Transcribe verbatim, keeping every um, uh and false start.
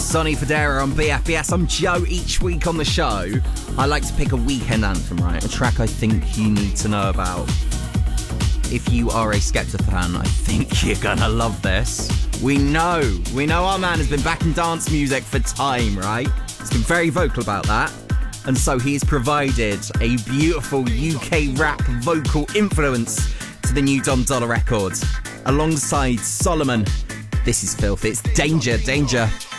Sonny Fodera on B F B S. I'm Joe. Each week on the show, I like to pick a weekend anthem, right? A track I think you need to know about. If you are a Skepta fan, I think you're gonna love this. We know, we know our man has been back in dance music for time, right? He's been very vocal about that. And so he's provided a beautiful U K rap vocal influence to the new Don Dollar record. Alongside Solomon, this is filth. It's Danger, Danger.